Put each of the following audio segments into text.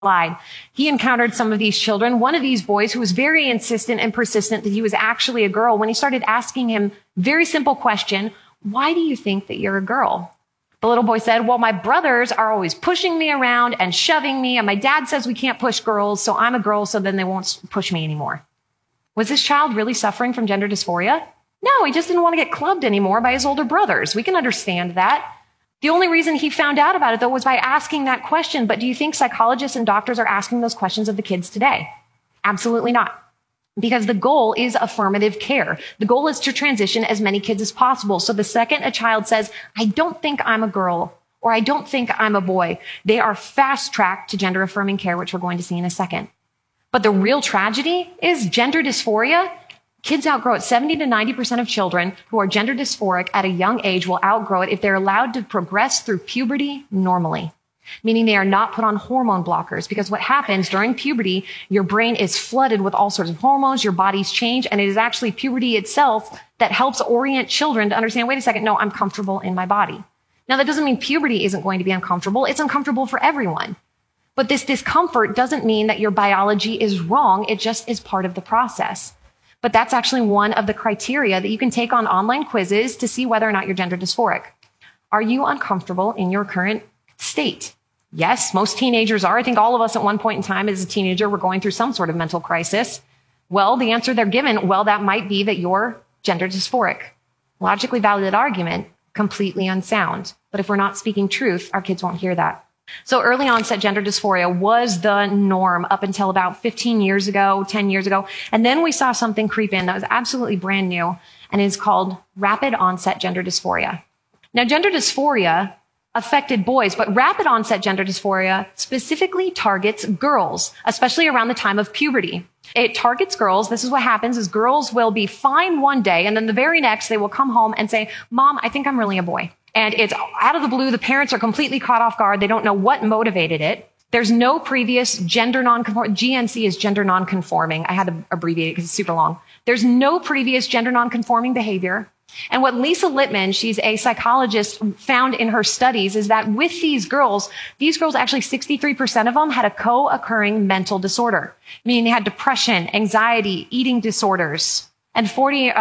lied. He encountered some of these children. One of these boys who was very insistent and persistent that he was actually a girl, when he started asking him very simple question, why do you think that you're a girl? The little boy said, well, my brothers are always pushing me around and shoving me, and my dad says we can't push girls, so I'm a girl, so then they won't push me anymore. Was this child really suffering from gender dysphoria? No, he just didn't want to get clubbed anymore by his older brothers. We can understand that. The only reason he found out about it, though, was by asking that question. But do you think psychologists and doctors are asking those questions of the kids today? Absolutely not. Because the goal is affirmative care. The goal is to transition as many kids as possible. So the second a child says, I don't think I'm a girl, or I don't think I'm a boy, they are fast-tracked to gender-affirming care, which we're going to see in a second. But the real tragedy is gender dysphoria. Kids outgrow it. 70 to 90% of children who are gender dysphoric at a young age will outgrow it if they're allowed to progress through puberty normally, meaning they are not put on hormone blockers. Because what happens during puberty, your brain is flooded with all sorts of hormones, your bodies change, and it is actually puberty itself that helps orient children to understand, wait a second, no, I'm comfortable in my body. Now, that doesn't mean puberty isn't going to be uncomfortable. It's uncomfortable for everyone. But this discomfort doesn't mean that your biology is wrong. It just is part of the process. But that's actually one of the criteria that you can take on online quizzes to see whether or not you're gender dysphoric. Are you uncomfortable in your current state? Yes, most teenagers are. I think all of us at one point in time as a teenager were going through some sort of mental crisis. Well, the answer they're given, well, that might be that you're gender dysphoric. Logically valid argument, completely unsound. But if we're not speaking truth, our kids won't hear that. So early onset gender dysphoria was the norm up until about 15 years ago, 10 years ago. And then we saw something creep in that was absolutely brand new, and is called rapid onset gender dysphoria. Now, gender dysphoria affected boys, but rapid onset gender dysphoria specifically targets girls, especially around the time of puberty. It targets girls. This is what happens is girls will be fine one day, and then the very next they will come home and say, Mom, I think I'm really a boy. And it's out of the blue. The parents are completely caught off guard. They don't know what motivated it. There's no previous gender nonconforming. GNC is gender nonconforming. I had to abbreviate it because it's super long. There's no previous gender nonconforming behavior. And what Lisa Littman, she's a psychologist, found in her studies is that with these girls actually 63% of them had a co-occurring mental disorder, meaning they had depression, anxiety, eating disorders. And 40%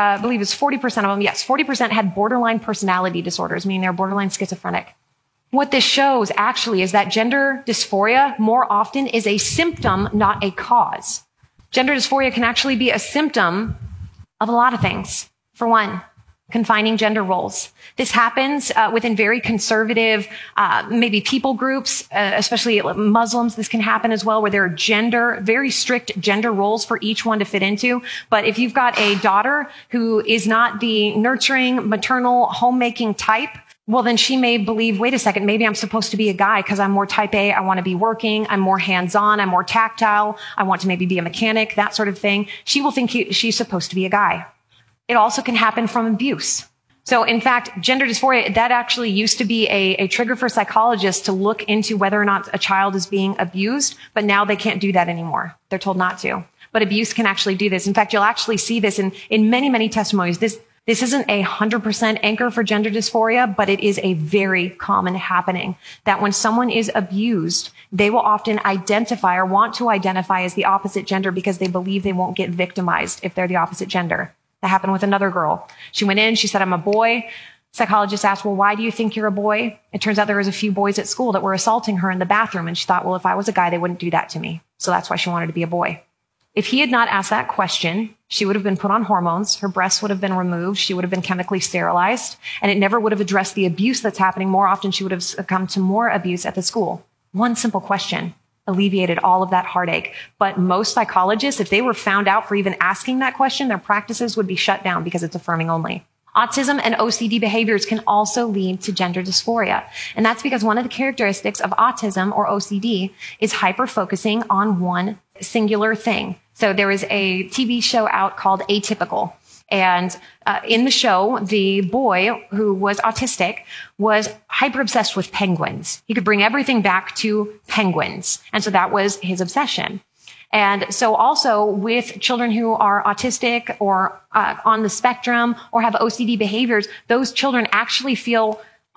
of them, yes, 40% had borderline personality disorders, meaning they're borderline schizophrenic. What this shows actually is that gender dysphoria more often is a symptom, not a cause. Gender dysphoria can actually be a symptom of a lot of things. For one, confining gender roles. This happens within very conservative, maybe people groups, especially Muslims. This can happen as well, where there are very strict gender roles for each one to fit into. But if you've got a daughter who is not the nurturing, maternal, homemaking type, well, then she may believe, wait a second, maybe I'm supposed to be a guy because I'm more type A. I want to be working. I'm more hands-on. I'm more tactile. I want to maybe be a mechanic, that sort of thing. She will think she's supposed to be a guy. It also can happen from abuse. So in fact, gender dysphoria, that actually used to be a trigger for psychologists to look into whether or not a child is being abused, but now they can't do that anymore. They're told not to. But abuse can actually do this. In fact, you'll actually see this in many, many testimonies. This isn't 100% anchor for gender dysphoria, but it is a very common happening that when someone is abused, they will often identify or want to identify as the opposite gender because they believe they won't get victimized if they're the opposite gender. That happened with another girl. She went in, she said, I'm a boy. Psychologist asked, well, why do you think you're a boy? It turns out there was a few boys at school that were assaulting her in the bathroom. And she thought, well, if I was a guy, they wouldn't do that to me. So that's why she wanted to be a boy. If he had not asked that question, she would have been put on hormones. Her breasts would have been removed. She would have been chemically sterilized. And it never would have addressed the abuse that's happening. More often, she would have succumbed to more abuse at the school. One simple question alleviated all of that heartache. But most psychologists, if they were found out for even asking that question, their practices would be shut down because it's affirming only. Autism and OCD behaviors can also lead to gender dysphoria. And that's because one of the characteristics of autism or OCD is hyper-focusing on one singular thing. So there is a TV show out called Atypical. And in the show, the boy who was autistic was hyper obsessed with penguins. He could bring everything back to penguins. And so that was his obsession. And so also with children who are autistic or on the spectrum or have OCD behaviors, those children actually feel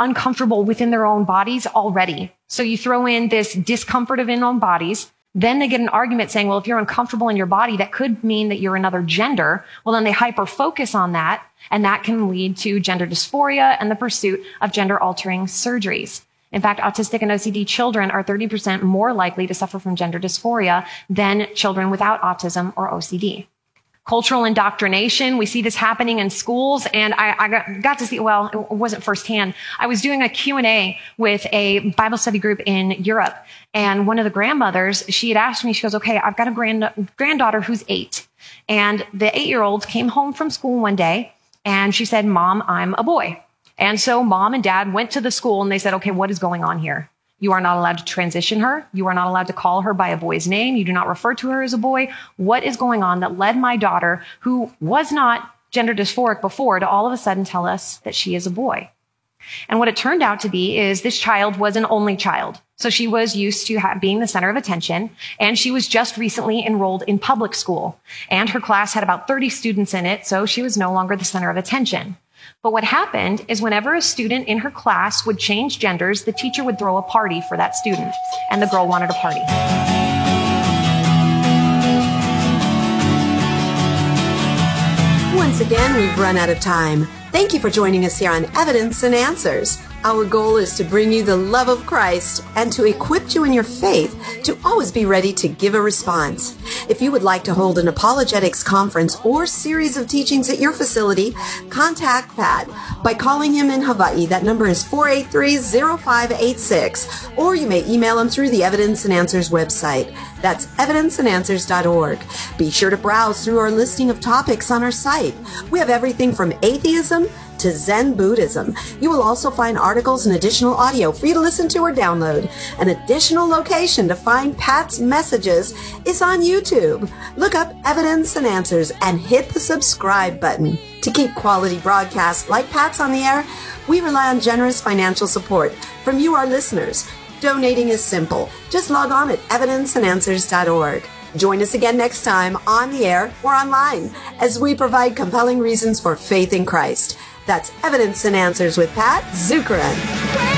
uncomfortable within their own bodies already. So you throw in this discomfort of in own bodies. Then they get an argument saying, well, if you're uncomfortable in your body, that could mean that you're another gender. Well, then they hyper focus on that, and that can lead to gender dysphoria and the pursuit of gender altering surgeries. In fact, autistic and OCD children are 30% more likely to suffer from gender dysphoria than children without autism or OCD. Cultural indoctrination, we see this happening in schools, and I got to see, well, it wasn't firsthand. I was doing a Q&A with a Bible study group in Europe, and one of the grandmothers, she had asked me, she goes, okay, I've got a granddaughter who's 8, and the 8-year-old came home from school one day, and she said, Mom, I'm a boy. And so Mom and Dad went to the school, and they said, okay, what is going on here? You are not allowed to transition her. You are not allowed to call her by a boy's name. You do not refer to her as a boy. What is going on that led my daughter, who was not gender dysphoric before, to all of a sudden tell us that she is a boy? And what it turned out to be is this child was an only child. So she was used to being the center of attention, and she was just recently enrolled in public school. And her class had about 30 students in it, so she was no longer the center of attention. But what happened is whenever a student in her class would change genders, the teacher would throw a party for that student, and the girl wanted a party. Once again, we've run out of time. Thank you for joining us here on Evidence and Answers. Our goal is to bring you the love of Christ and to equip you in your faith to always be ready to give a response. If you would like to hold an apologetics conference or series of teachings at your facility, contact Pat by calling him in Hawaii. That number is 483-0586, or you may email him through the Evidence and Answers website. That's evidenceandanswers.org. Be sure to browse through our listing of topics on our site. We have everything from atheism to Zen Buddhism. You will also find articles and additional audio for you to listen to or download. An additional location to find Pat's messages is on YouTube. Look up Evidence and Answers and hit the subscribe button. To keep quality broadcasts like Pat's on the air, we rely on generous financial support from you, our listeners. Donating is simple. Just log on at evidenceandanswers.org. Join us again next time on the air or online as we provide compelling reasons for faith in Christ. That's Evidence and Answers with Pat Zukeran.